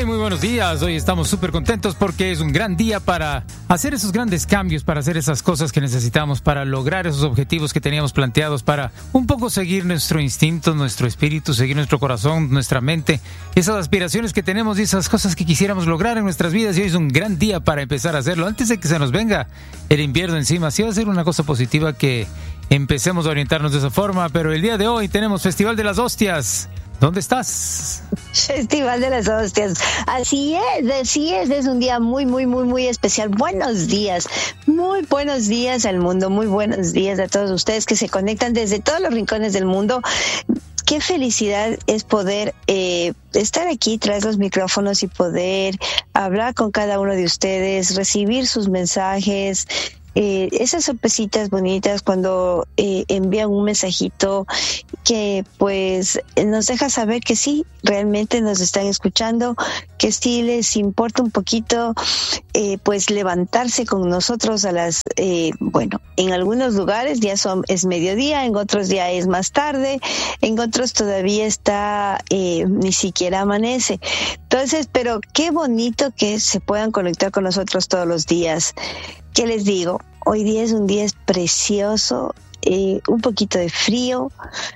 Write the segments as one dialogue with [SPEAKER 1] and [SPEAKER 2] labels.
[SPEAKER 1] Hey, muy buenos días. Hoy estamos súper contentos porque es un gran día para hacer esos grandes cambios, para hacer esas cosas que necesitamos, para lograr esos objetivos que teníamos planteados, para un poco seguir nuestro instinto, nuestro espíritu, seguir nuestro corazón, nuestra mente, esas aspiraciones que tenemos y esas cosas que quisiéramos lograr en nuestras vidas. Y hoy es un gran día para empezar a hacerlo antes de que se nos venga el invierno encima. Sí va a ser una cosa positiva que empecemos a orientarnos de esa forma, pero el día de hoy tenemos Festival de las Hostias. ¿Dónde estás?
[SPEAKER 2] Festival de las Hostias. Así es un día muy especial. Buenos días, muy buenos días al mundo, muy buenos días a todos ustedes que se conectan desde todos los rincones del mundo. Qué felicidad es poder estar aquí tras los micrófonos y poder hablar con cada uno de ustedes, recibir sus mensajes. Esas sorpresitas bonitas cuando envían un mensajito que pues nos deja saber que sí, realmente nos están escuchando, que sí les importa un poquito pues levantarse con nosotros a las en algunos lugares ya es mediodía, en otros ya es más tarde, en otros todavía está ni siquiera amanece. Entonces, pero qué bonito que se puedan conectar con nosotros todos los días. ¿Qué les digo? Hoy día es un día precioso, un poquito de frío,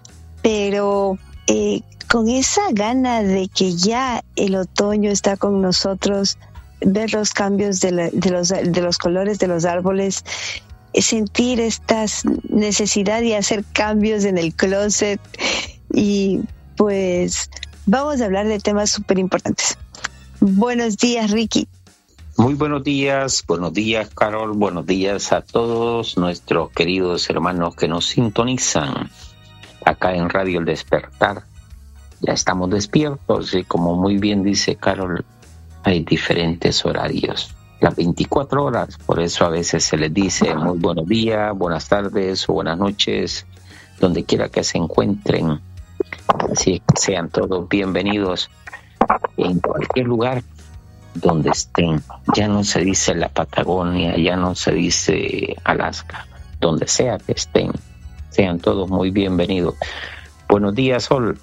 [SPEAKER 2] pero con esa gana de que ya el otoño está con nosotros, ver los cambios de los colores de los árboles, sentir esta necesidad de hacer cambios en el closet y pues vamos a hablar de temas súper importantes. Buenos días, Ricky.
[SPEAKER 3] Muy buenos días, Carol, buenos días a todos nuestros queridos hermanos que nos sintonizan acá en Radio El Despertar. Ya estamos despiertos y como muy bien dice Carol, hay diferentes horarios, las 24 horas, por eso a veces se les dice muy buenos días, buenas tardes o buenas noches, donde quiera que se encuentren. Así que sean todos bienvenidos en cualquier lugar donde estén. Ya no se dice la Patagonia, ya no se dice Alaska, donde sea que estén, sean todos muy bienvenidos. Buenos días, Sol.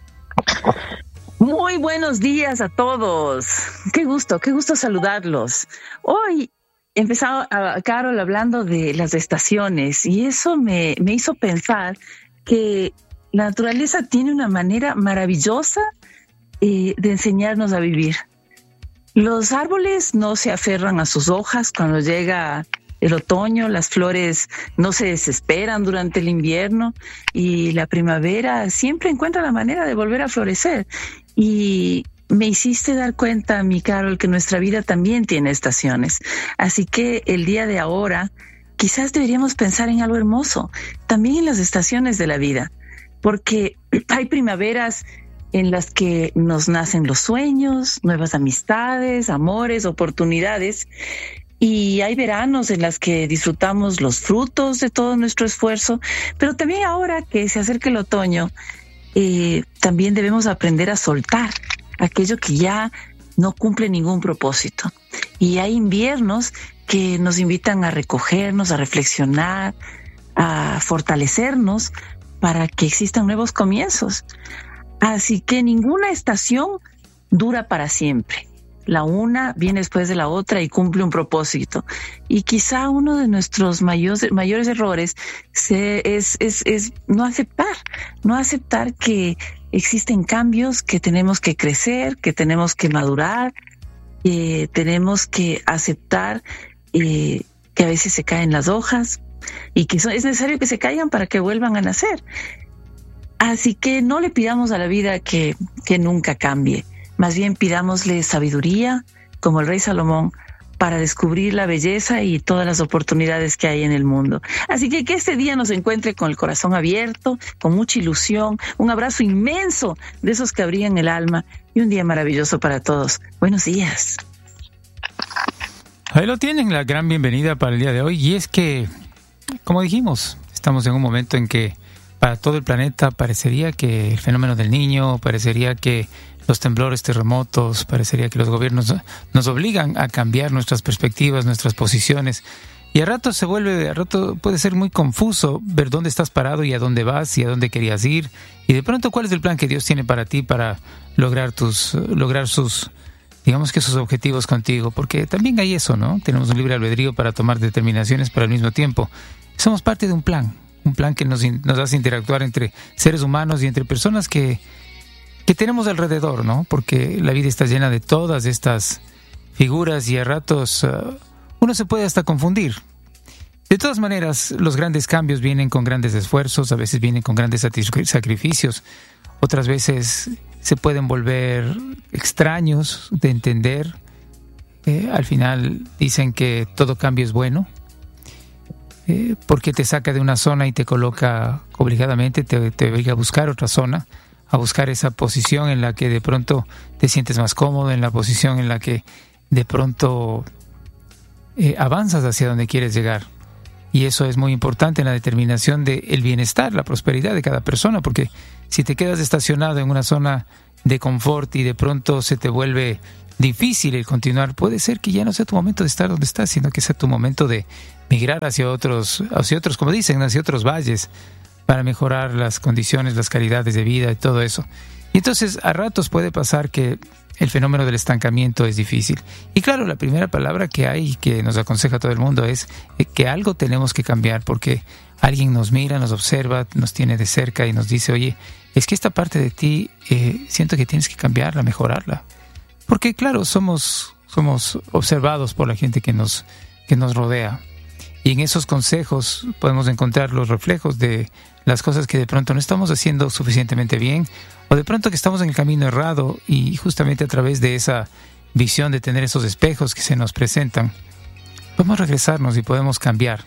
[SPEAKER 4] Muy buenos días a todos. Qué gusto saludarlos. Hoy empezaba Carol hablando de las estaciones y eso me hizo pensar que la naturaleza tiene una manera maravillosa de enseñarnos a vivir. Los árboles no se aferran a sus hojas cuando llega el otoño, las flores no se desesperan durante el invierno y la primavera siempre encuentra la manera de volver a florecer. Y me hiciste dar cuenta, mi Carol, que nuestra vida también tiene estaciones. Así que el día de ahora quizás deberíamos pensar en algo hermoso, también en las estaciones de la vida, porque hay primaveras en las que nos nacen los sueños, nuevas amistades, amores, oportunidades. Y hay veranos en las que disfrutamos los frutos de todo nuestro esfuerzo. Pero también ahora que se acerca el otoño, también debemos aprender a soltar aquello que ya no cumple ningún propósito. Y hay inviernos que nos invitan a recogernos, a reflexionar, a fortalecernos para que existan nuevos comienzos. Así que ninguna estación dura para siempre. La una viene después de la otra y cumple un propósito. Y quizá uno de nuestros mayores errores es no aceptar que existen cambios, que tenemos que crecer, que tenemos que madurar, tenemos que aceptar que a veces se caen las hojas y que es necesario que se caigan para que vuelvan a nacer. Así que no le pidamos a la vida que nunca cambie. Más bien pidámosle sabiduría, como el rey Salomón, para descubrir la belleza y todas las oportunidades que hay en el mundo. Así que este día nos encuentre con el corazón abierto, con mucha ilusión, un abrazo inmenso de esos que abrían el alma y un día maravilloso para todos. Buenos días.
[SPEAKER 1] Ahí lo tienen, la gran bienvenida para el día de hoy. Y es que, como dijimos, estamos en un momento en que para todo el planeta parecería que el fenómeno del Niño, parecería que los temblores, terremotos, parecería que los gobiernos nos obligan a cambiar nuestras perspectivas, nuestras posiciones. Y a rato puede ser muy confuso ver dónde estás parado y a dónde vas y a dónde querías ir. Y de pronto, ¿cuál es el plan que Dios tiene para ti para lograr sus digamos que sus objetivos contigo, porque también hay eso, ¿no? Tenemos un libre albedrío para tomar determinaciones, pero al mismo tiempo somos parte de un plan que nos hace interactuar entre seres humanos y entre personas que tenemos alrededor, ¿no? Porque la vida está llena de todas estas figuras y a ratos uno se puede hasta confundir. De todas maneras, los grandes cambios vienen con grandes esfuerzos, a veces vienen con grandes sacrificios, otras veces se pueden volver extraños de entender. Al final dicen que todo cambio es bueno, porque te saca de una zona y te coloca obligadamente, te obliga a buscar otra zona, a buscar esa posición en la que de pronto te sientes más cómodo, en la posición en la que de pronto avanzas hacia donde quieres llegar. Y eso es muy importante en la determinación del bienestar, la prosperidad de cada persona, porque si te quedas estacionado en una zona de confort y de pronto se te vuelve difícil el continuar, puede ser que ya no sea tu momento de estar donde estás, sino que sea tu momento de migrar hacia otros, como dicen, hacia otros valles, para mejorar las condiciones, las calidades de vida y todo eso. Y entonces a ratos puede pasar que el fenómeno del estancamiento es difícil. Y claro, la primera palabra que hay que nos aconseja a todo el mundo es que algo tenemos que cambiar, porque alguien nos mira, nos observa, nos tiene de cerca y nos dice, oye, es que esta parte de ti siento que tienes que cambiarla, mejorarla. Porque claro, somos observados por la gente que nos rodea. Y en esos consejos podemos encontrar los reflejos de las cosas que de pronto no estamos haciendo suficientemente bien, o de pronto que estamos en el camino errado, y justamente a través de esa visión de tener esos espejos que se nos presentan, podemos regresarnos y podemos cambiar,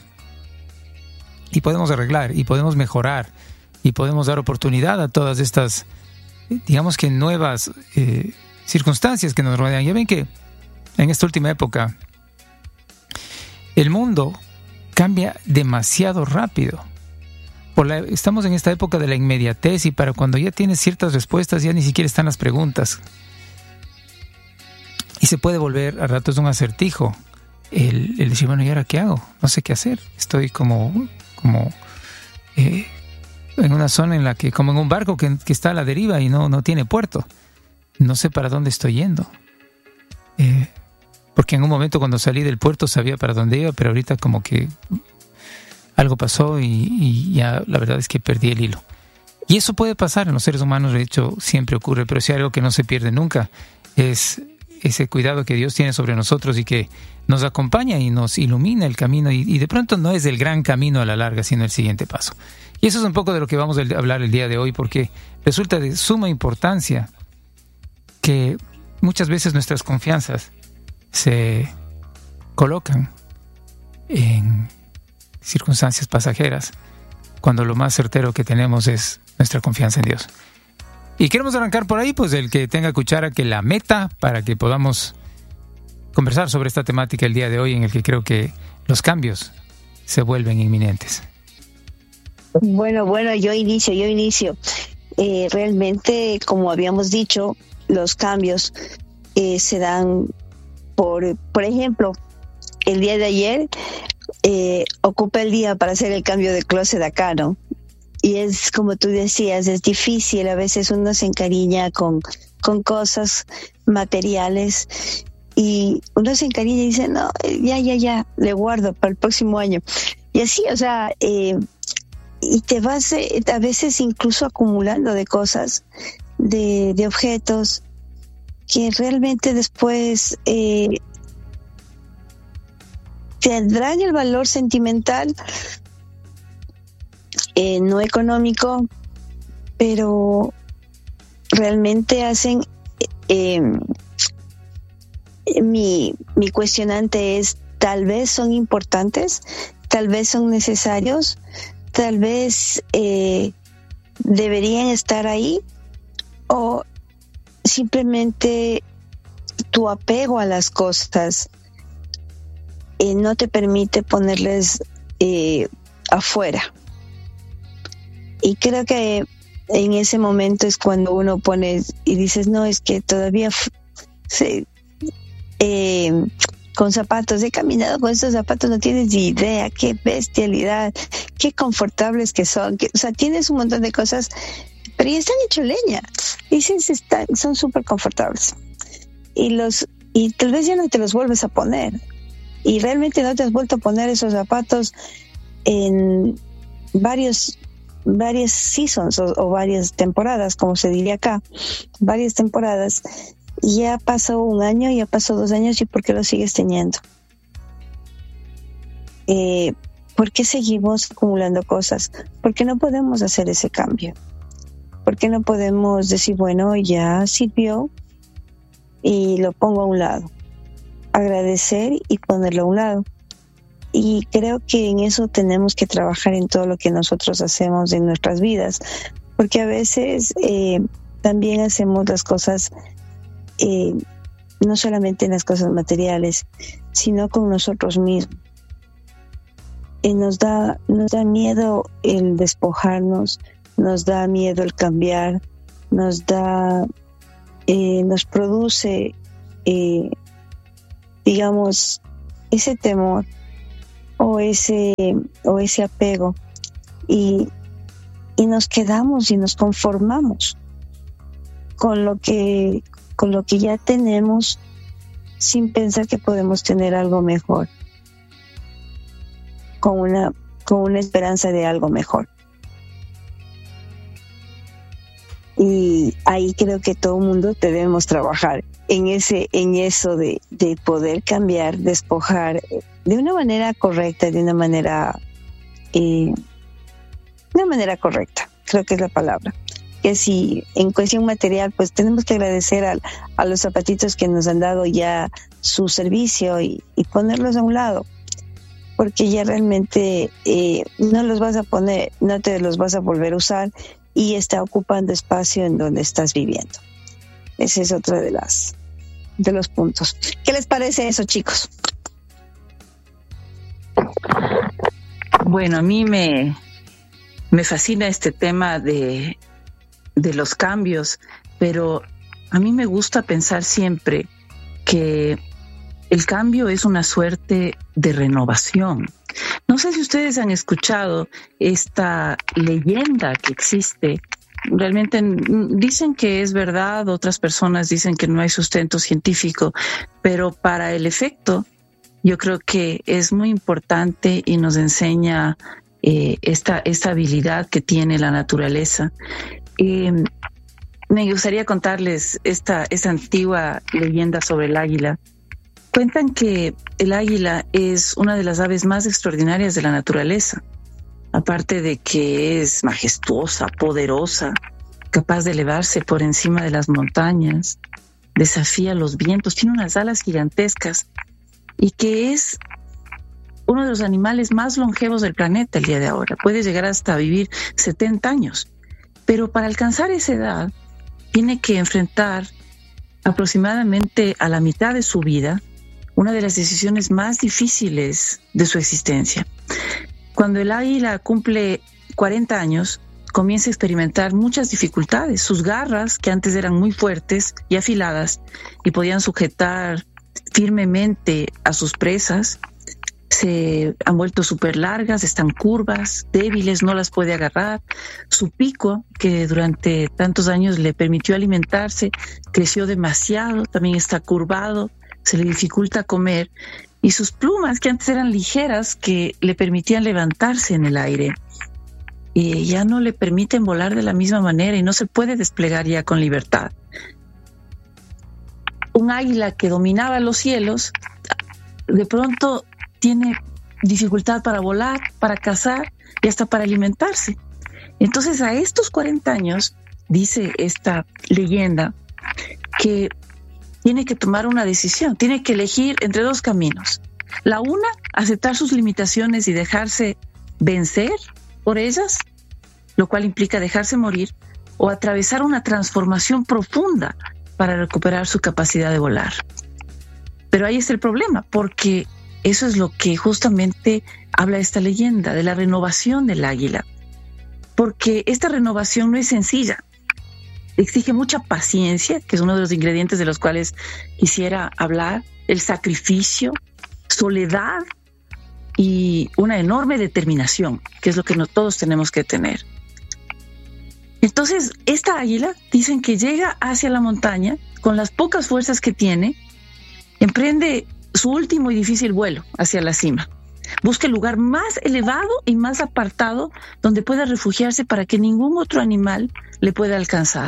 [SPEAKER 1] y podemos arreglar, y podemos mejorar, y podemos dar oportunidad a todas estas, digamos que nuevas circunstancias que nos rodean. Ya ven que en esta última época el mundo cambia demasiado rápido. Estamos en esta época de la inmediatez, y para cuando ya tienes ciertas respuestas ya ni siquiera están las preguntas. Y se puede volver a ratos un acertijo el decir, bueno, ¿y ahora qué hago? No sé qué hacer. Estoy como en una zona en la que, como en un barco que está a la deriva y no tiene puerto. No sé para dónde estoy yendo. Porque en un momento cuando salí del puerto sabía para dónde iba, pero ahorita como que algo pasó y ya la verdad es que perdí el hilo. Y eso puede pasar en los seres humanos, de hecho siempre ocurre, pero si hay algo que no se pierde nunca es ese cuidado que Dios tiene sobre nosotros y que nos acompaña y nos ilumina el camino, y de pronto no es el gran camino a la larga, sino el siguiente paso. Y eso es un poco de lo que vamos a hablar el día de hoy, porque resulta de suma importancia que muchas veces nuestras confianzas se colocan en circunstancias pasajeras, cuando lo más certero que tenemos es nuestra confianza en Dios. Y queremos arrancar por ahí, pues el que tenga cuchara que la meta, para que podamos conversar sobre esta temática el día de hoy, en el que creo que los cambios se vuelven inminentes.
[SPEAKER 2] Bueno, yo inicio. Realmente, como habíamos dicho, los cambios se dan por ejemplo, el día de ayer ocupé el día para hacer el cambio de closet acá, ¿no? Y es como tú decías, es difícil, a veces uno se encariña con cosas materiales y uno se encariña y dice, no, ya, le guardo para el próximo año. Y así, o sea, y te vas a veces incluso acumulando de cosas, de objetos, que realmente después tendrán el valor sentimental, no económico, pero realmente hacen mi cuestionante es, tal vez son importantes, tal vez son necesarios, tal vez deberían estar ahí, o simplemente tu apego a las cosas no te permite ponerles afuera. Y creo que en ese momento es cuando uno pone y dices, no, es que todavía con zapatos, he caminado con estos zapatos, no tienes ni idea, qué bestialidad, qué confortables que son, o sea, tienes un montón de cosas, pero ya están hecho leña, y son súper confortables. y tal vez ya no te los vuelves a poner. Y realmente no te has vuelto a poner esos zapatos en varias seasons o varias temporadas, como se diría acá, varias temporadas. Y ya pasó 1 año, ya pasó 2 años, ¿y por qué lo sigues teniendo? ¿Por qué seguimos acumulando cosas? ¿Por qué no podemos hacer ese cambio? ¿Por qué no podemos decir, bueno, ya sirvió y lo pongo a un lado? Agradecer y ponerlo a un lado. Y creo que en eso tenemos que trabajar en todo lo que nosotros hacemos en nuestras vidas, porque a veces también hacemos las cosas, no solamente en las cosas materiales, sino con nosotros mismos. Nos da miedo el despojarnos, nos da miedo el cambiar, nos produce, digamos, ese temor o ese apego, y nos quedamos y nos conformamos con lo que ya tenemos, sin pensar que podemos tener algo mejor, con una esperanza de algo mejor. Y ahí creo que todo el mundo debemos trabajar en eso de poder cambiar, despojar de una manera correcta, de una manera correcta, creo que es la palabra. Que si en cuestión material, pues tenemos que agradecer a los zapatitos que nos han dado ya su servicio y ponerlos a un lado, porque ya realmente no los vas a poner, no te los vas a volver a usar, y está ocupando espacio en donde estás viviendo. Ese es otro de los puntos. ¿Qué les parece eso, chicos?
[SPEAKER 4] Bueno, a mí me fascina este tema de los cambios, pero a mí me gusta pensar siempre que el cambio es una suerte de renovación. No sé si ustedes han escuchado esta leyenda que existe. Realmente dicen que es verdad, otras personas dicen que no hay sustento científico, pero para el efecto yo creo que es muy importante y nos enseña esta habilidad que tiene la naturaleza. Me gustaría contarles esta antigua leyenda sobre el águila. Cuentan que el águila es una de las aves más extraordinarias de la naturaleza. Aparte de que es majestuosa, poderosa, capaz de elevarse por encima de las montañas, desafía los vientos, tiene unas alas gigantescas, y que es uno de los animales más longevos del planeta el día de ahora. Puede llegar hasta vivir 70 años. Pero para alcanzar esa edad, tiene que enfrentar aproximadamente a la mitad de su vida una de las decisiones más difíciles de su existencia. Cuando el águila cumple 40 años, comienza a experimentar muchas dificultades. Sus garras, que antes eran muy fuertes y afiladas y podían sujetar firmemente a sus presas, se han vuelto súper largas, están curvas, débiles, no las puede agarrar. Su pico, que durante tantos años le permitió alimentarse, creció demasiado, también está curvado, se le dificulta comer. Y sus plumas, que antes eran ligeras, que le permitían levantarse en el aire, y ya no le permiten volar de la misma manera y no se puede desplegar ya con libertad. Un águila que dominaba los cielos, de pronto tiene dificultad para volar, para cazar y hasta para alimentarse. Entonces, a estos 40 años, dice esta leyenda, que tiene que tomar una decisión, tiene que elegir entre dos caminos. La una, aceptar sus limitaciones y dejarse vencer por ellas, lo cual implica dejarse morir, o atravesar una transformación profunda para recuperar su capacidad de volar. Pero ahí está el problema, porque eso es lo que justamente habla esta leyenda, de la renovación del águila. Porque esta renovación no es sencilla. Exige mucha paciencia, que es uno de los ingredientes de los cuales quisiera hablar, el sacrificio, soledad y una enorme determinación, que es lo que todos tenemos que tener. Entonces, esta águila, dicen que llega hacia la montaña con las pocas fuerzas que tiene, emprende su último y difícil vuelo hacia la cima. Busca el lugar más elevado y más apartado donde pueda refugiarse para que ningún otro animal le pueda alcanzar.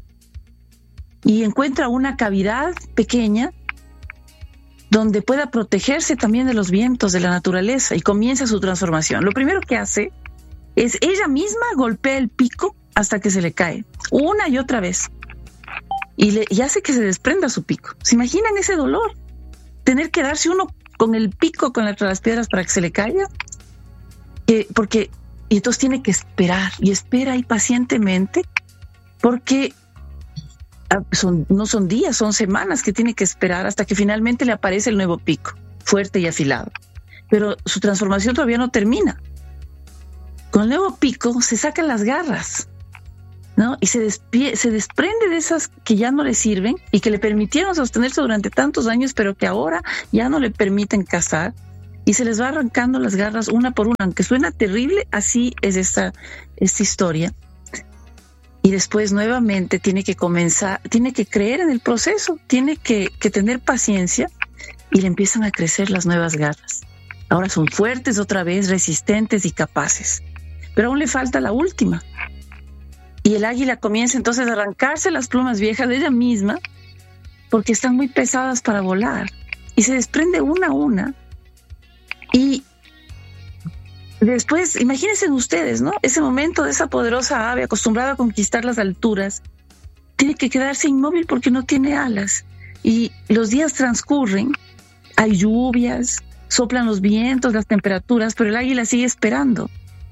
[SPEAKER 4] Y encuentra una cavidad pequeña donde pueda protegerse también de los vientos de la naturaleza y comienza su transformación. Lo primero que hace es ella misma golpea el pico hasta que se le cae, una y otra vez. Y hace que se desprenda su pico. ¿Se imaginan ese dolor? Tener que darse uno con el pico contra las piedras para que se le caiga. Y entonces tiene que esperar, y espera ahí pacientemente, porque no son días, son semanas que tiene que esperar hasta que finalmente le aparece el nuevo pico, fuerte y afilado. Pero su transformación todavía no termina. Con el nuevo pico se sacan las garras, ¿no? Y se desprende de esas que ya no le sirven y que le permitieron sostenerse durante tantos años, pero que ahora ya no le permiten cazar, y se les va arrancando las garras una por una. Aunque suena terrible, así es esta historia. Y después nuevamente tiene que creer en el proceso, tiene que tener paciencia, y le empiezan a crecer las nuevas garras. Ahora son fuertes otra vez, resistentes y capaces. Pero aún le falta la última. Y el águila comienza entonces a arrancarse las plumas viejas de ella misma, porque están muy pesadas para volar. Y se desprende una a una. Y después, imagínense ustedes, ¿no? Ese momento de esa poderosa ave acostumbrada a conquistar las alturas, tiene que quedarse inmóvil porque no tiene alas. Y los días transcurren, hay lluvias, soplan los vientos, las temperaturas, pero el águila sigue esperando.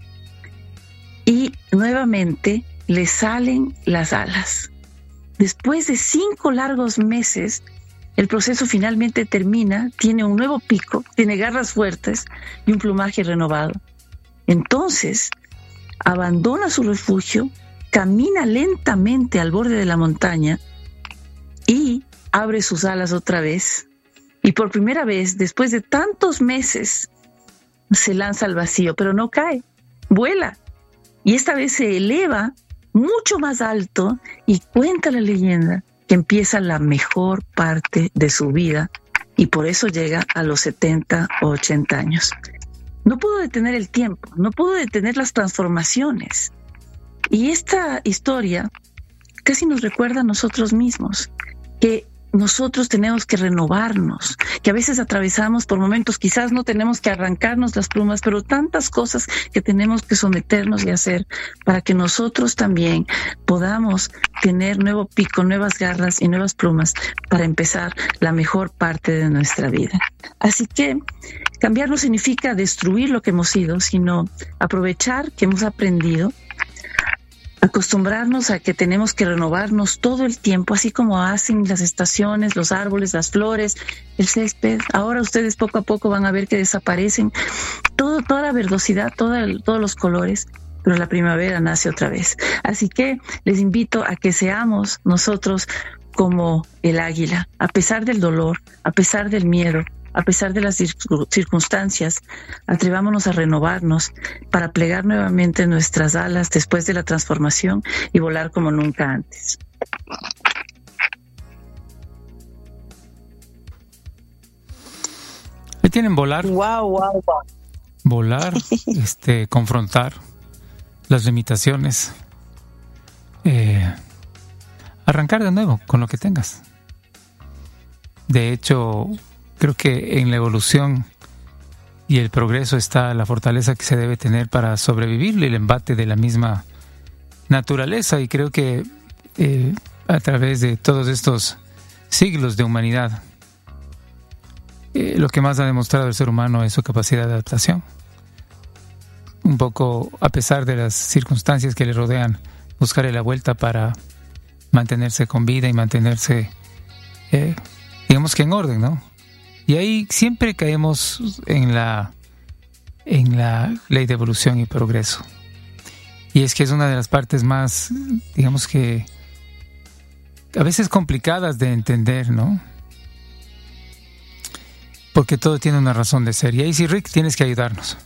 [SPEAKER 4] Y nuevamente le salen las alas. Después de 5 largos meses, el proceso finalmente termina, tiene un nuevo pico, tiene garras fuertes y un plumaje renovado. Entonces, abandona su refugio, camina lentamente al borde de la montaña y abre sus alas otra vez. Y por primera vez, después de tantos meses, se lanza al vacío, pero no cae, vuela. Y esta vez se eleva mucho más alto, y cuenta la leyenda que empieza la mejor parte de su vida, y por eso llega a los 70 o 80 años. No pudo detener el tiempo, no pudo detener las transformaciones. Y esta historia casi nos recuerda a nosotros mismos, que nosotros tenemos que renovarnos, que a veces atravesamos por momentos, quizás no tenemos que arrancarnos las plumas, pero tantas cosas que tenemos que someternos y hacer para que nosotros también podamos tener nuevo pico, nuevas garras y nuevas plumas para empezar la mejor parte de nuestra vida. Así que cambiar no significa destruir lo que hemos sido, sino aprovechar que hemos aprendido, acostumbrarnos a que tenemos que renovarnos todo el tiempo, así como hacen las estaciones, los árboles, las flores, el césped. Ahora ustedes poco a poco van a ver que desaparecen toda la verdosidad, todos los colores, pero la primavera nace otra vez. Así que les invito a que seamos nosotros como el águila, a pesar del dolor, a pesar del miedo, a pesar de las circunstancias, atrevámonos a renovarnos para plegar nuevamente nuestras alas después de la transformación y volar como nunca antes.
[SPEAKER 1] Ahí tienen volar.
[SPEAKER 2] Wow.
[SPEAKER 1] Volar, confrontar las limitaciones, arrancar de nuevo con lo que tengas. De hecho, creo que en la evolución y el progreso está la fortaleza que se debe tener para sobrevivir el embate de la misma naturaleza, y creo que a través de todos estos siglos de humanidad, lo que más ha demostrado el ser humano es su capacidad de adaptación. Un poco, a pesar de las circunstancias que le rodean, buscarle la vuelta para mantenerse con vida y mantenerse, digamos que en orden, ¿no? Y ahí siempre caemos en la ley de evolución y progreso. Y es que es una de las partes más, digamos que, a veces complicadas de entender, ¿no? Porque todo tiene una razón de ser. Y ahí sí, Rick, tienes que ayudarnos.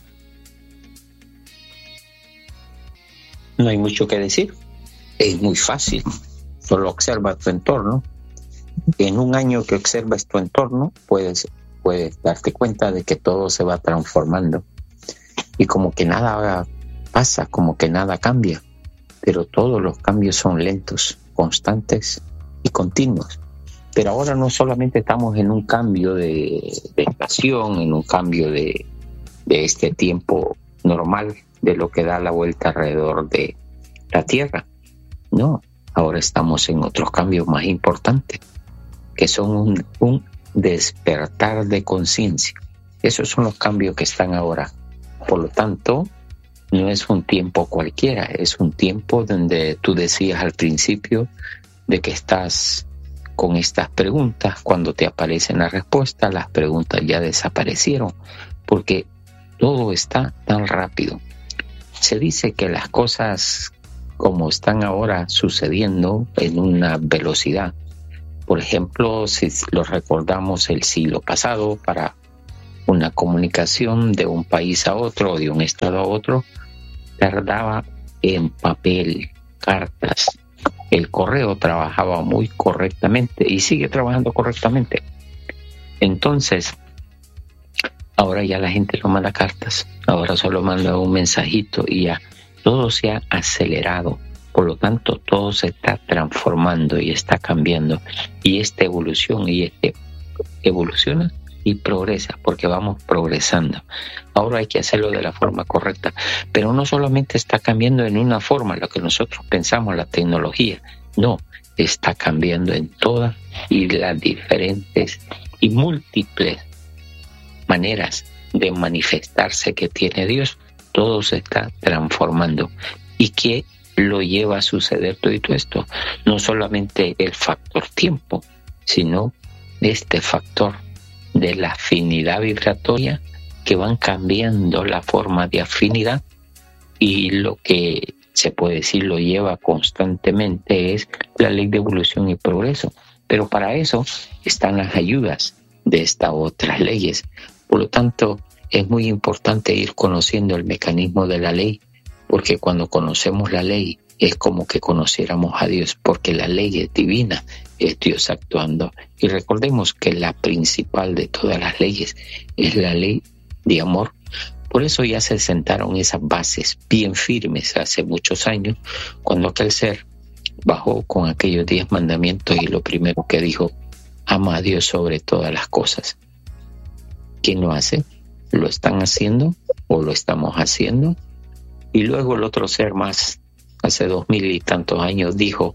[SPEAKER 3] No hay mucho que decir. Es muy fácil. Solo observa tu entorno En un año que observas tu entorno, puedes darte cuenta de que todo se va transformando y como que nada pasa, como que nada cambia, pero todos los cambios son lentos, constantes y continuos. Pero ahora no solamente estamos en un cambio de estación, en un cambio de este tiempo normal de lo que da la vuelta alrededor de la Tierra. No, ahora estamos en otros cambios más importantes, que son un despertar de conciencia. Esos son los cambios que están ahora. Por lo tanto, no es un tiempo cualquiera, es un tiempo donde tú decías al principio de que estás con estas preguntas. Cuando te aparecen las respuestas, las preguntas ya desaparecieron, porque todo está tan rápido. Se dice que las cosas como están ahora sucediendo en una velocidad. Por ejemplo, si lo recordamos el siglo pasado, para una comunicación de un país a otro, de un estado a otro, tardaba en papel, cartas. El correo trabajaba muy correctamente y sigue trabajando correctamente. Entonces, ahora ya la gente no manda cartas, ahora solo manda un mensajito y ya todo se ha acelerado. Por lo tanto, todo se está transformando y está cambiando. Y esta evolución evoluciona y progresa, porque vamos progresando. Ahora hay que hacerlo de la forma correcta, pero no solamente está cambiando en una forma, lo que nosotros pensamos, la tecnología, no, está cambiando en todas y las diferentes y múltiples maneras de manifestarse que tiene Dios. Todo se está transformando. ¿Y qué lo lleva a suceder todo esto? No solamente el factor tiempo, sino este factor de la afinidad vibratoria, que van cambiando la forma de afinidad, y lo que se puede decir lo lleva constantemente es la ley de evolución y progreso. Pero para eso están las ayudas de estas otras leyes. Por lo tanto, es muy importante ir conociendo el mecanismo de la ley, porque cuando conocemos la ley es como que conociéramos a Dios, porque la ley es divina, es Dios actuando. Y recordemos que la principal de todas las leyes es la ley de amor. Por eso ya se sentaron esas bases bien firmes hace muchos años, cuando aquel ser bajó con aquellos 10 mandamientos y lo primero que dijo: ama a Dios sobre todas las cosas. ¿Quién lo hace? ¿Lo están haciendo o lo estamos haciendo? Y luego el otro ser más, hace 2000 y tantos años, dijo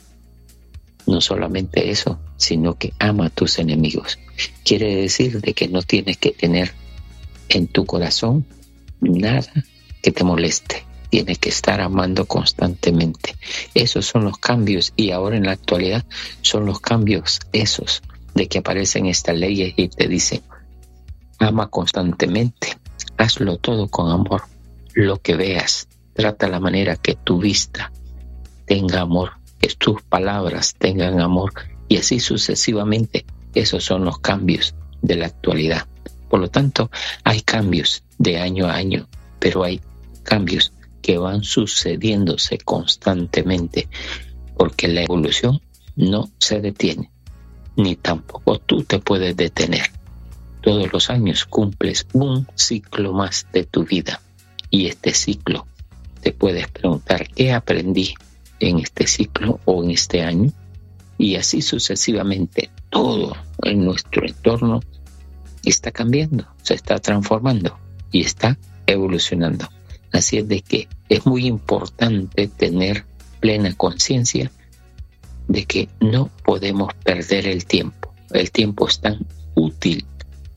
[SPEAKER 3] no solamente eso, sino que ama a tus enemigos. Quiere decir de que no tienes que tener en tu corazón nada que te moleste. Tienes que estar amando constantemente. Esos son los cambios, y ahora en la actualidad son los cambios esos de que aparecen estas leyes y te dicen: ama constantemente, hazlo todo con amor. Lo que veas, trata la manera que tu vista tenga amor, que tus palabras tengan amor, y así sucesivamente. Esos son los cambios de la actualidad. Por lo tanto, hay cambios de año a año, pero hay cambios que van sucediéndose constantemente, porque la evolución no se detiene, ni tampoco tú te puedes detener. Todos los años cumples un ciclo más de tu vida, y este ciclo te puedes preguntar: ¿qué aprendí en este ciclo o en este año? Y así sucesivamente. Todo en nuestro entorno está cambiando, se está transformando y está evolucionando. Así es de que es muy importante tener plena conciencia de que no podemos perder el tiempo. El tiempo es tan útil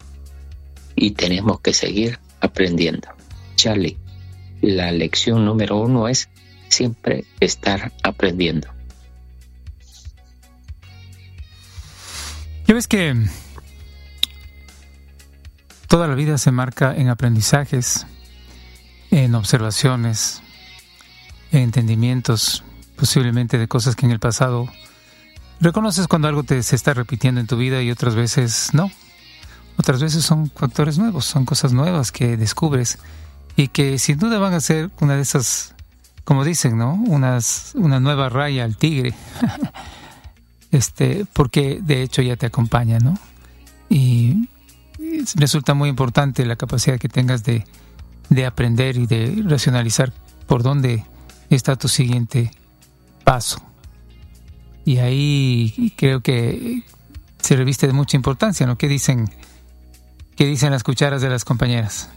[SPEAKER 3] y tenemos que seguir aprendiendo. Charlie, la lección número 1 es siempre estar aprendiendo.
[SPEAKER 1] Ya ves que toda la vida se marca en aprendizajes, en observaciones, en entendimientos, posiblemente de cosas que en el pasado reconoces cuando algo se está repitiendo en tu vida, y otras veces no. Otras veces son factores nuevos, son cosas nuevas que descubres y que sin duda van a ser una de esas, como dicen, ¿no? Una nueva raya al tigre. porque de hecho ya te acompaña, ¿no? Y resulta muy importante la capacidad que tengas de aprender y de racionalizar por dónde está tu siguiente paso. Y ahí creo que se reviste de mucha importancia, ¿no? ¿Qué dicen las cucharas de las compañeras?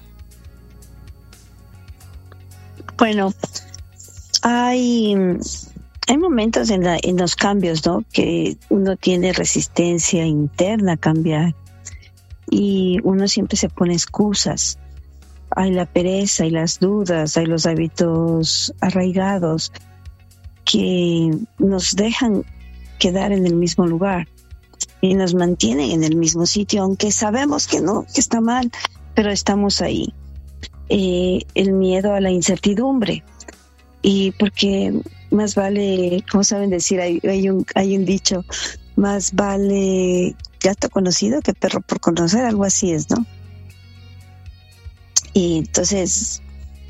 [SPEAKER 2] Bueno, hay momentos en los cambios, ¿no? Que uno tiene resistencia interna a cambiar y uno siempre se pone excusas. Hay la pereza, hay las dudas, hay los hábitos arraigados que nos dejan quedar en el mismo lugar y nos mantienen en el mismo sitio, aunque sabemos que no, que está mal, pero estamos ahí. El miedo a la incertidumbre, y porque más vale, como saben decir, hay un dicho, más vale gato conocido que perro por conocer, algo así es, ¿no? Y entonces